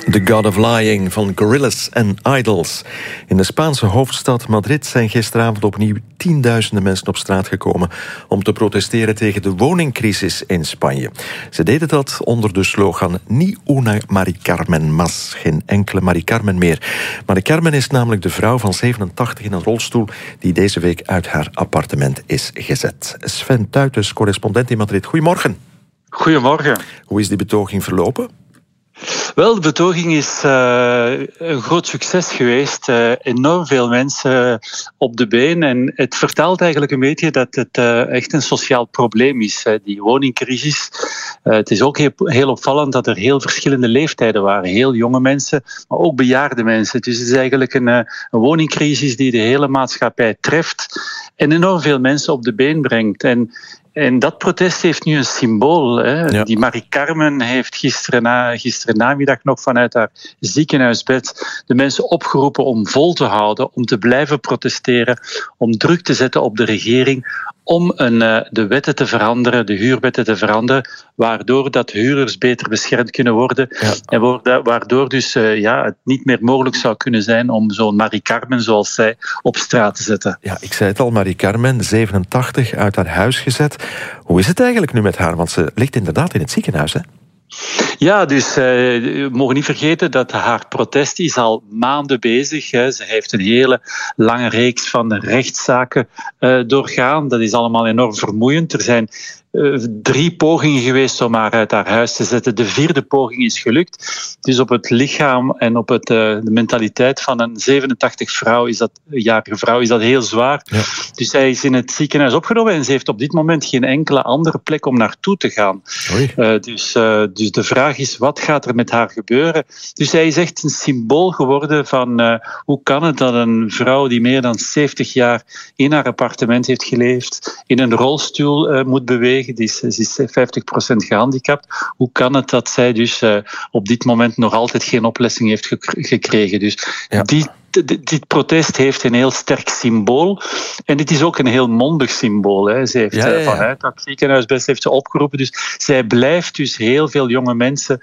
The God of Lying van Gorillaz en Idols. In de Spaanse hoofdstad Madrid zijn gisteravond opnieuw tienduizenden mensen op straat gekomen om te protesteren tegen de woningcrisis in Spanje. Ze deden dat onder de slogan Ni una Mari Carmen más. Geen enkele Mari Carmen meer. Mari Carmen is namelijk de vrouw van 87 in een rolstoel die deze week uit haar appartement is gezet. Sven Tuitens, correspondent in Madrid. Goedemorgen. Goedemorgen. Hoe is die betoging verlopen? Wel, de betoging is een groot succes geweest. Enorm veel mensen op de been. En het vertelt eigenlijk een beetje dat het echt een sociaal probleem is, die woningcrisis. Het is ook heel opvallend dat er heel verschillende leeftijden waren. Heel jonge mensen, maar ook bejaarde mensen. Dus het is eigenlijk een woningcrisis die de hele maatschappij treft en enorm veel mensen op de been brengt. En dat protest heeft nu een symbool. Hè. Ja. Die Mari Carmen heeft gisteren namiddag nog vanuit haar ziekenhuisbed de mensen opgeroepen om vol te houden, om te blijven protesteren, om druk te zetten op de regering, om de wetten te veranderen, de huurwetten te veranderen, waardoor dat huurders beter beschermd kunnen worden. Ja. En waardoor dus het niet meer mogelijk zou kunnen zijn om zo'n Mari Carmen, zoals zij, op straat te zetten. Ja, ik zei het al, Mari Carmen, 87, uit haar huis gezet. Hoe is het eigenlijk nu met haar? Want ze ligt inderdaad in het ziekenhuis, hè? Ja, dus we mogen niet vergeten dat haar protest is al maanden bezig. Hè. Ze heeft een hele lange reeks van rechtszaken doorgaan. Dat is allemaal enorm vermoeiend. Er zijn 3 pogingen geweest om haar uit haar huis te zetten. De 4e poging is gelukt. Dus op het lichaam en op de mentaliteit van een 87-jarige vrouw is dat heel zwaar. Ja. Dus zij is in het ziekenhuis opgenomen en ze heeft op dit moment geen enkele andere plek om naartoe te gaan. Dus de vraag is, wat gaat er met haar gebeuren? Dus zij is echt een symbool geworden van hoe kan het dat een vrouw die meer dan 70 jaar in haar appartement heeft geleefd, in een rolstoel moet bewegen. Ze is 50% gehandicapt. Hoe kan het dat zij dus op dit moment nog altijd geen oplossing heeft gekregen? Dus ja. Dit protest heeft een heel sterk symbool. En dit is ook een heel mondig symbool. Hè. Ze heeft vanuit dat ziekenhuisbed heeft ze opgeroepen. Dus zij blijft dus heel veel jonge mensen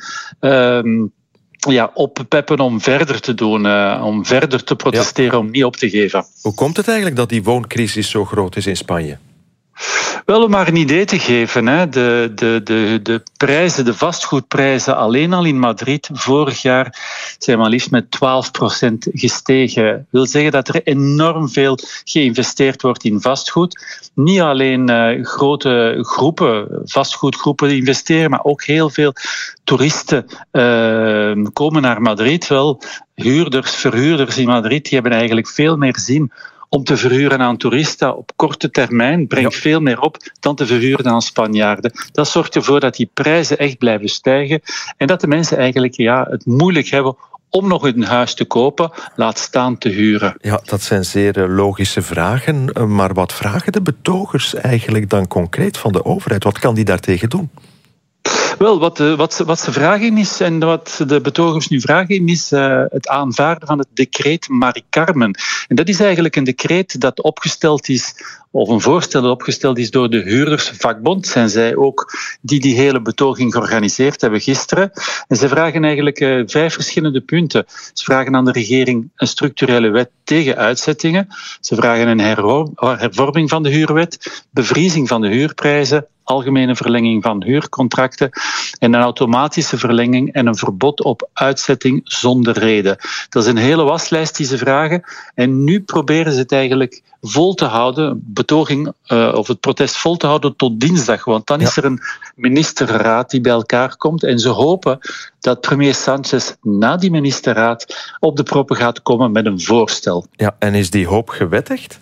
oppeppen om verder te doen, om verder te protesteren, om niet op te geven. Hoe komt het eigenlijk dat die wooncrisis zo groot is in Spanje? Wel, om maar een idee te geven, hè. De prijzen, de vastgoedprijzen alleen al in Madrid vorig jaar zijn maar liefst met 12% gestegen. Dat wil zeggen dat er enorm veel geïnvesteerd wordt in vastgoed. Niet alleen grote groepen, vastgoedgroepen investeren, maar ook heel veel toeristen komen naar Madrid. Wel, verhuurders in Madrid, die hebben eigenlijk veel meer zin om te verhuren aan toeristen op korte termijn, brengt veel meer op dan te verhuren aan Spanjaarden. Dat zorgt ervoor dat die prijzen echt blijven stijgen en dat de mensen eigenlijk het moeilijk hebben om nog een huis te kopen, laat staan te huren. Ja, dat zijn zeer logische vragen, maar wat vragen de betogers eigenlijk dan concreet van de overheid? Wat kan die daartegen doen? Wel, wat ze vragen is, en wat de betogers nu vragen, is het aanvaarden van het decreet Mari Carmen. En dat is eigenlijk een decreet dat opgesteld is, of een voorstel dat opgesteld is door de huurdersvakbond. Zijn zij ook die hele betoging georganiseerd hebben gisteren. En ze vragen eigenlijk 5 verschillende punten. Ze vragen aan de regering een structurele wet tegen uitzettingen. Ze vragen een hervorming van de huurwet, bevriezing van de huurprijzen, algemene verlenging van huurcontracten en een automatische verlenging en een verbod op uitzetting zonder reden. Dat is een hele waslijst die ze vragen. En nu proberen ze het eigenlijk vol te houden, betoging of het protest vol te houden tot dinsdag. Want dan is er een ministerraad die bij elkaar komt. En ze hopen dat premier Sánchez na die ministerraad op de proppen gaat komen met een voorstel. Ja, en is die hoop gewettigd?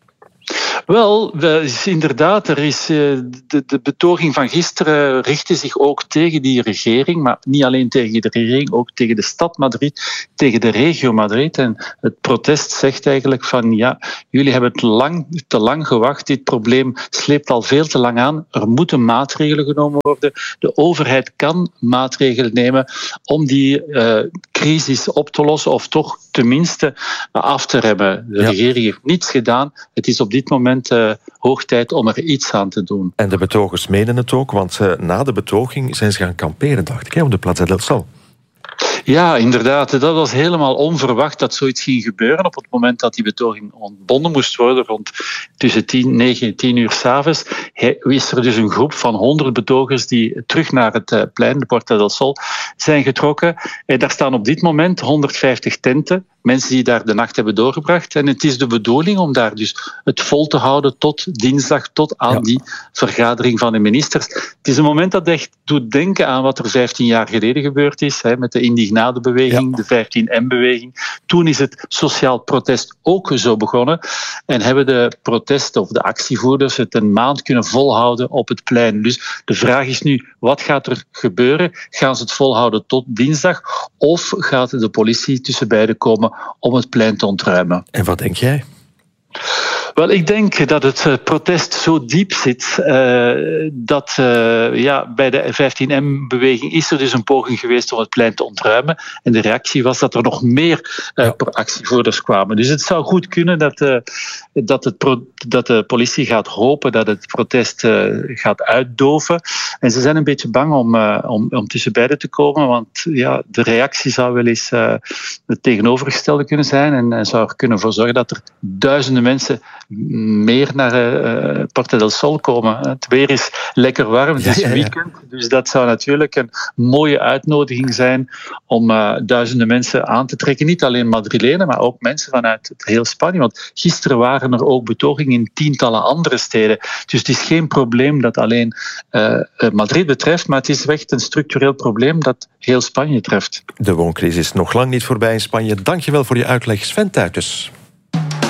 Wel, inderdaad, er is, de betoging van gisteren richtte zich ook tegen die regering, maar niet alleen tegen de regering, ook tegen de stad Madrid, tegen de regio Madrid. En het protest zegt eigenlijk van jullie hebben te lang gewacht, dit probleem sleept al veel te lang aan, er moeten maatregelen genomen worden. De overheid kan maatregelen nemen om die crisis op te lossen of toch tenminste af te remmen. De regering heeft niets gedaan, het is op dit moment hoog tijd om er iets aan te doen. En de betogers menen het ook, want na de betoging zijn ze gaan kamperen, dacht ik, op de Plaza del Sol. Ja, inderdaad. Dat was helemaal onverwacht dat zoiets ging gebeuren. Op het moment dat die betoging ontbonden moest worden, rond tussen 9 en 10 uur 's avonds, is er dus een groep van 100 betogers die terug naar het plein, de Puerta del Sol, zijn getrokken. En daar staan op dit moment 150 tenten. Mensen die daar de nacht hebben doorgebracht. En het is de bedoeling om daar dus het vol te houden tot dinsdag, tot aan die vergadering van de ministers. Het is een moment dat echt doet denken aan wat er 15 jaar geleden gebeurd is, met de Indignado-beweging, de 15M-beweging. Toen is het sociaal protest ook zo begonnen. En hebben de protesten of de actievoerders het een maand kunnen volhouden op het plein. Dus de vraag is nu, wat gaat er gebeuren? Gaan ze het volhouden tot dinsdag? Of gaat de politie tussen beiden komen om het plein te ontruimen? En wat denk jij? Wel, ik denk dat het protest zo diep zit dat bij de 15M-beweging is er dus een poging geweest om het plein te ontruimen. En de reactie was dat er nog meer actievoerders kwamen. Dus het zou goed kunnen dat de politie gaat hopen dat het protest gaat uitdoven. En ze zijn een beetje bang om tussen beiden te komen, want de reactie zou wel eens het tegenovergestelde kunnen zijn en zou er kunnen voor zorgen dat er duizenden mensen meer naar Puerta del Sol komen. Het weer is lekker warm, het is weekend, dus dat zou natuurlijk een mooie uitnodiging zijn om duizenden mensen aan te trekken. Niet alleen Madrilenen, maar ook mensen vanuit heel Spanje. Want gisteren waren er ook betogingen in tientallen andere steden. Dus het is geen probleem dat alleen Madrid betreft, maar het is echt een structureel probleem dat heel Spanje treft. De wooncrisis is nog lang niet voorbij in Spanje. Dankjewel voor je uitleg, Sven Tuitjes.